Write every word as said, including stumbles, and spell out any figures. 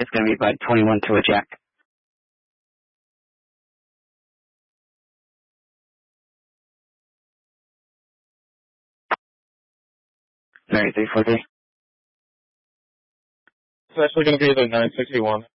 It's going to be by twenty-one to a jack. Mary three four three. It's actually going to be the nine sixty-one.